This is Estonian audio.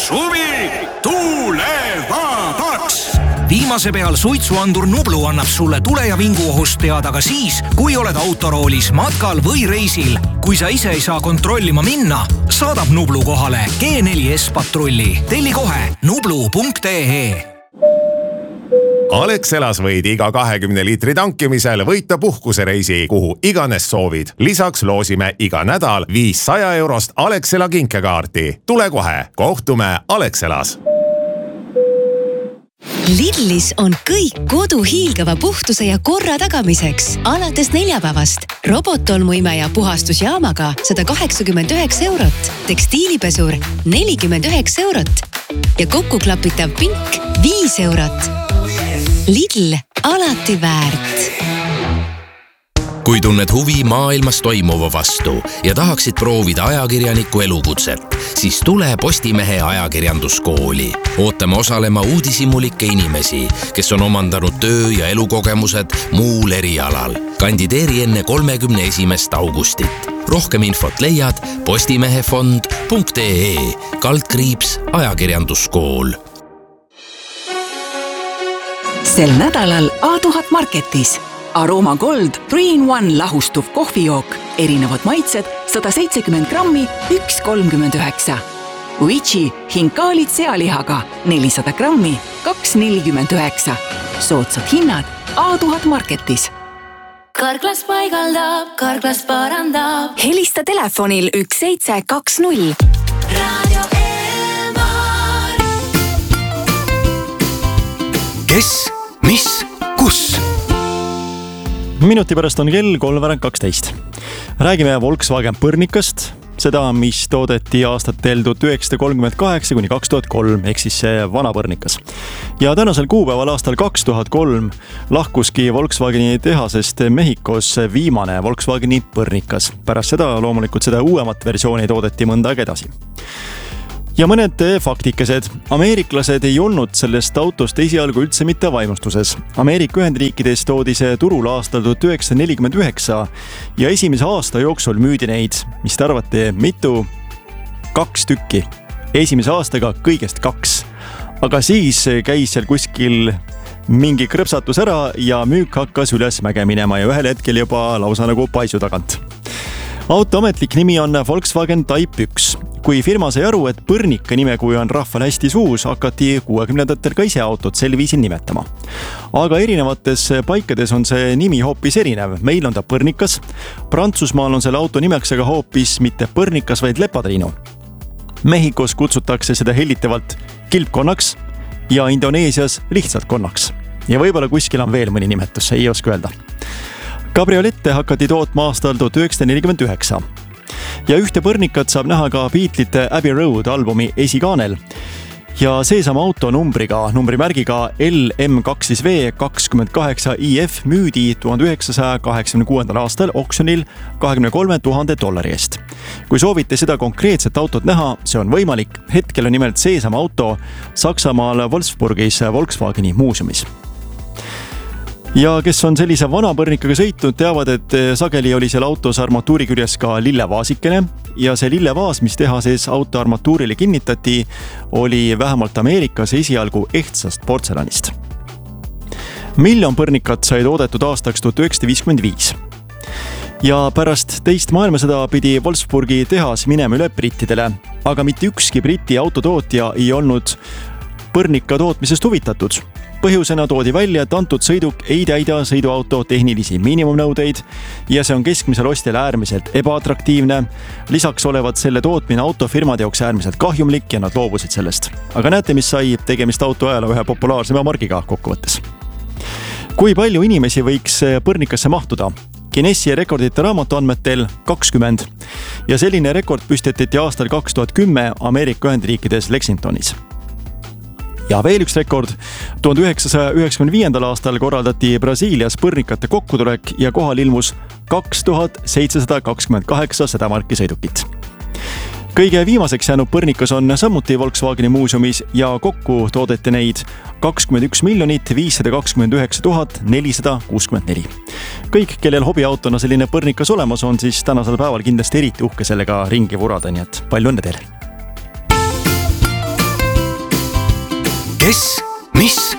suvi tuulevabaks. Viimase peal suitsuandur Nublu annab sulle tule- ja vinguohust teada ka siis, kui oled autoroolis, matkal või reisil. Kui sa ise ei saa kontrollima minna, saadab Nublu kohale G4S patrulli. Telli kohe nublu.ee. Alexelas võid iga 20 liitri tankimisel võita puhkusereisi, kuhu iganes soovid. Lisaks loosime iga nädal 500 eurost Alexela kinkekaarti. Tule kohe, kohtume Alexelas. Lidlis on kõik kodu hiilgava puhtuse ja korra tagamiseks. Alates neljapäevast robottolmuimeja puhastusjaamaga 189 eurot, tekstiilipesur 49 eurot ja kokkuklapitav pink 5 eurot. Lidl, alati väärt. Kui tunned huvi maailmas toimuva vastu ja tahaksid proovida ajakirjaniku elukutset, siis tule Postimehe ajakirjanduskooli. Ootame osalema uudishimulikke inimesi, kes on omandanud töö- ja elukogemused muul erialal. Kandideeri enne 31. augustit. Rohkem infot leiad postimehefond.ee/ajakirjanduskool. Sel nädalal A1000 Marketis. Aroma Gold 3-in-1 lahustuv kohvijook. Erinevad maitsed 170 grammi 1,39. Uichi hinkaalid sealihaga 400 grammi 2,49. Soodsad hinnad A1000 Marketis. Karklas paigaldab, Karklas parandab. Helista telefonil 1720. Radio Elmar. Kes, mis, kus? Minuti pärast on kell 3:12. Räägime Volkswagen Põrnikast, seda, mis toodeti aastatel 1938–2003, ehk siis see vana Põrnikas. Ja tänasel kuupäeval aastal 2003 lahkuski Volkswageni tehasest Mehhikos viimane Volkswageni Põrnikas. Pärast seda loomulikult seda uuemat versiooni toodeti mõnda aega edasi. Ja mõned faktikesed. Ameeriklased ei olnud sellest autost esialgu üldse mitte vaimustuses. Ameerika Ühendriikides toodi see turul aastal 1949 ja esimese aasta jooksul müüdi neid, mis te arvate, mitu? 2 tükki. Esimese aastaga kõigest 2. Aga siis käis seal kuskil mingi krõpsatus ära ja müük hakkas ülesmäge minema ja ühel hetkel juba lausa nagu paisu tagant. Auto ametlik nimi on Volkswagen Type 1. Kui firma sai aru, et Põrnika nime, kui on rahval hästi suus, hakati 60-ndatel ka ise autot sel viisil nimetama. Aga erinevates paikades on see nimi hoopis erinev. Meil on ta Põrnikas. Prantsusmaal on selle auto nimeks aga hoopis mitte Põrnikas, vaid Lepatriino. Mehhikos kutsutakse seda hellitavalt kilpkonnaks ja Indoneesias lihtsalt konnaks. Ja võib-olla kuskil on veel mõni nimetus, ei oska öelda. Kabriolette hakati tootma aastal 1949. Ja ühte Põrnikat saab näha ka Beatlesite Abbey Road albumi esikaanel. Ja seesama auto numbrimärgiga LM2V28IF müüdi 1986. aastal oksjonil $23,000 eest. Kui soovite seda konkreetset autot näha, see on võimalik. Hetkel on nimelt seesama auto Saksamaal Wolfsburgis Volkswageni muuseumis. Ja kes on sellise vana Põrnikaga sõitnud, teavad, et sageli oli seal autos armatuuri küljes ka lillevaasikene ja see lillevaas, mis tehases auto armatuurile kinnitati, oli vähemalt Ameerikas esialgu ehtsast portselanist. 1 miljon Põrnikat sai toodetud aastaks 1955. Ja pärast teist maailmasõda pidi Wolfsburgi tehas minema üle brittidele, aga mitte ükski Briti autotootja ei olnud Põrnika tootmisest huvitatud. Põhjusena toodi välja, et antud sõiduk ei täida sõiduauto tehnilisi miinimumnõudeid ja see on keskmisel ostjale äärmiselt ebaatraktiivne. Lisaks olevat selle tootmine autofirmade jaoks äärmiselt kahjumlik ja nad loobusid sellest. Aga näete, mis sai tegemist autoajaloo ühe populaarsema margiga kokkuvõttes. Kui palju inimesi võiks Põrnikasse mahtuda? Guinessi rekordite raamatu andmetel 20 ja selline rekord püstitati aastal 2010 Ameerika Ühendriikides Lexingtonis. Ja veel üks rekord. 1995. aastal korraldati Brasiilias Põrnikate kokkutulek ja kohal ilmus 2728 seda marki sõidukit. Kõige viimaseks jäänud Põrnikas on samuti Volkswageni muuseumis ja kokku toodeti neid 21 529 464. Kõik, kellel hobiautona selline Põrnikas olemas on, siis tänasel päeval kindlasti eriti uhke sellega ringi vurada, nii et palju õnne teile! kes, mis